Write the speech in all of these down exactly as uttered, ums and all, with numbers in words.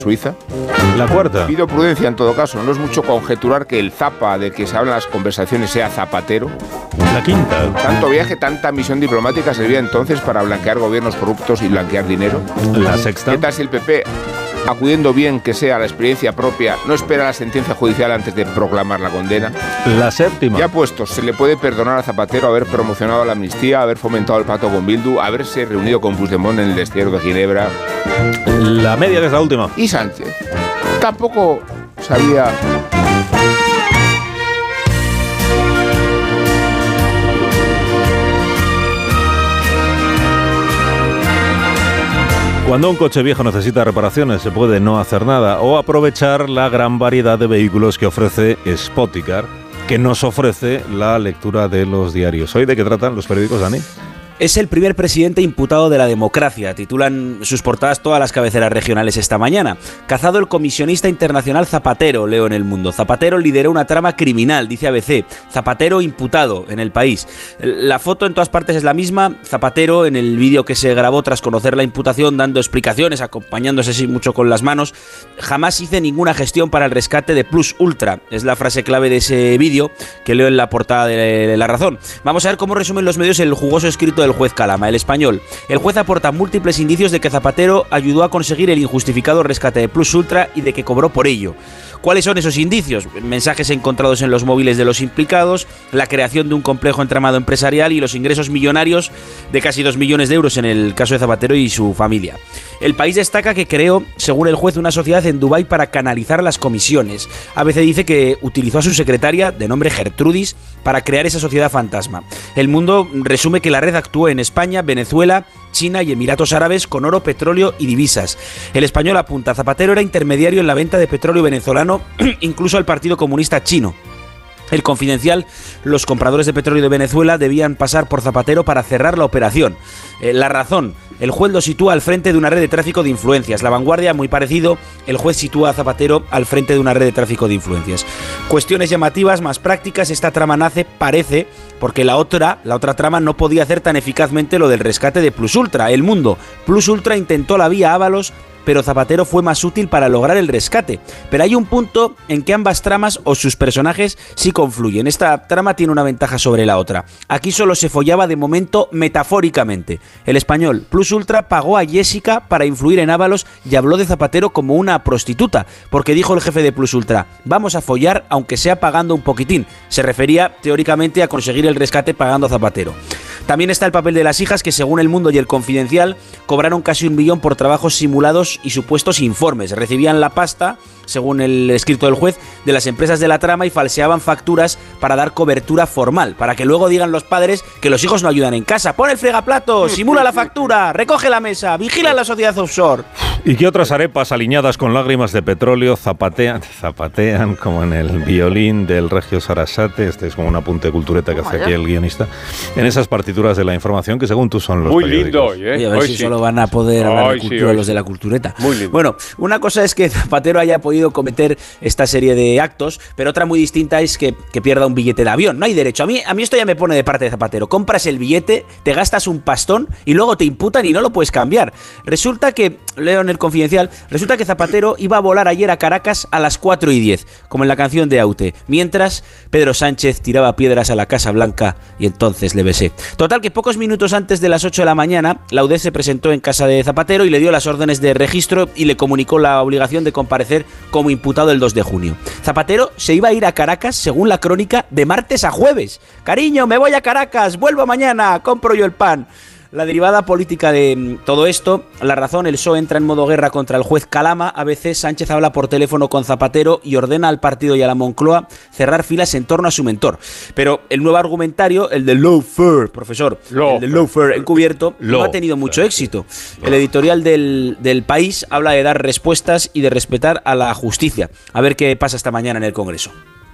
Suiza. La cuarta. Pido prudencia en todo caso. No es mucho conjeturar que el Zapa del que se hablan las conversaciones sea Zapatero. La quinta. Tanto viaje, tanta misión diplomática servía entonces para blanquear gobiernos corruptos y blanquear dinero. La sexta. ¿Qué tal si el P P, acudiendo bien que sea a la experiencia propia, no espera la sentencia judicial antes de proclamar la condena? La séptima. Ya puestos, se le puede perdonar a Zapatero haber promocionado la amnistía, haber fomentado el pacto con Bildu, haberse reunido con Puigdemont en el destierro de Ginebra. La media, que es la última. Y Sánchez tampoco sabía. Cuando un coche viejo necesita reparaciones, se puede no hacer nada o aprovechar la gran variedad de vehículos que ofrece Spoticar, que nos ofrece la lectura de los diarios. ¿Hoy de qué tratan los periódicos, Dani? Es el primer presidente imputado de la democracia, titulan sus portadas todas las cabeceras regionales esta mañana. Cazado el comisionista internacional Zapatero, leo en El Mundo. Zapatero lideró una trama criminal, dice A B C. Zapatero imputado en El País. La foto en todas partes es la misma. Zapatero, en el vídeo que se grabó tras conocer la imputación, dando explicaciones, acompañándose sí mucho con las manos. Jamás hice ninguna gestión para el rescate de Plus Ultra. Es la frase clave de ese vídeo que leo en la portada de La Razón. Vamos a ver cómo resumen los medios el jugoso escrito del juez Calama. El Español. El juez aporta múltiples indicios de que Zapatero ayudó a conseguir el injustificado rescate de Plus Ultra y de que cobró por ello. ¿Cuáles son esos indicios? Mensajes encontrados en los móviles de los implicados, la creación de un complejo entramado empresarial y los ingresos millonarios de casi dos millones de euros en el caso de Zapatero y su familia. El País destaca que creó, según el juez, una sociedad en Dubái para canalizar las comisiones. A B C dice que utilizó a su secretaria, de nombre Gertrudis, para crear esa sociedad fantasma. El Mundo resume que la red actuó en España, Venezuela, China y Emiratos Árabes con oro, petróleo y divisas. El Español apunta, Zapatero era intermediario en la venta de petróleo venezolano, incluso al Partido Comunista Chino. El Confidencial, los compradores de petróleo de Venezuela debían pasar por Zapatero para cerrar la operación. Eh, la Razón, el juez lo sitúa al frente de una red de tráfico de influencias. La Vanguardia, muy parecido, el juez sitúa a Zapatero al frente de una red de tráfico de influencias. Cuestiones llamativas, más prácticas, esta trama nace, parece, porque la otra, la otra trama no podía hacer tan eficazmente lo del rescate de Plus Ultra. El Mundo, Plus Ultra intentó la vía Ábalos, pero Zapatero fue más útil para lograr el rescate. Pero hay un punto en que ambas tramas o sus personajes sí confluyen. Esta trama tiene una ventaja sobre la otra. Aquí solo se follaba de momento metafóricamente. El Español, Plus Ultra pagó a Jessica para influir en Ábalos y habló de Zapatero como una prostituta, porque dijo el jefe de Plus Ultra, vamos a follar aunque sea pagando un poquitín. Se refería teóricamente a conseguir el rescate pagando a Zapatero. También está el papel de las hijas que, según El Mundo y El Confidencial, cobraron casi un millón por trabajos simulados y supuestos informes. Recibían la pasta, según el escrito del juez, de las empresas de la trama y falseaban facturas para dar cobertura formal, para que luego digan los padres que los hijos no ayudan en casa. Pon el fregaplatos, simula la factura, recoge la mesa, vigila la sociedad offshore. ¿Y qué otras arepas aliñadas con lágrimas de petróleo zapatean, zapatean como en el violín del Regio Sarasate? Este es como un apunte de cultureta que hace aquí el guionista. En esas partituras de la información que según tú son los muy periódicos. lindo hoy, ¿eh? Oye, a ver hoy si sí. solo van a poder hablar Hoy de sí, cultura hoy los sí. de la cultureta. Muy lindo. Bueno, una cosa es que Zapatero haya podido cometer esta serie de actos, pero otra muy distinta es que, que pierda un billete de avión. No hay derecho. A mí, a mí esto ya me pone de parte de Zapatero. Compras el billete, te gastas un pastón y luego te imputan y no lo puedes cambiar. Resulta que, leo en El Confidencial, resulta que Zapatero iba a volar ayer a Caracas a las cuatro y diez, como en la canción de Aute, mientras Pedro Sánchez tiraba piedras a la Casa Blanca y entonces le besé. Total, que pocos minutos antes de las ocho de la mañana, la U D E se presentó en casa de Zapatero y le dio las órdenes de registro y le comunicó la obligación de comparecer como imputado el dos de junio. Zapatero se iba a ir a Caracas, según la crónica, de martes a jueves. Cariño, me voy a Caracas, vuelvo mañana, compro yo el pan. La derivada política de todo esto, La Razón, el P S O E entra en modo guerra contra el juez Calama. A veces Sánchez habla por teléfono con Zapatero y ordena al partido y a la Moncloa cerrar filas en torno a su mentor. Pero el nuevo argumentario, el de lawfare, profesor, Law. el de lawfare encubierto, Law. no ha tenido mucho éxito. El editorial del, del País habla de dar respuestas y de respetar a la justicia. A ver qué pasa esta mañana en el Congreso.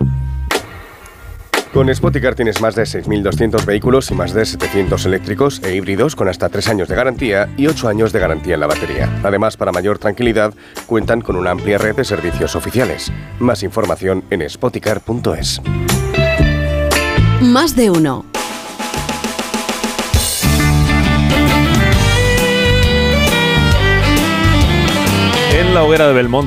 Con Spoticar tienes más de seis mil doscientos vehículos y más de setecientos eléctricos e híbridos con hasta tres años de garantía y ocho años de garantía en la batería. Además, para mayor tranquilidad, cuentan con una amplia red de servicios oficiales. Más información en spoticar punto es. Más de uno. En la hoguera de Belmonte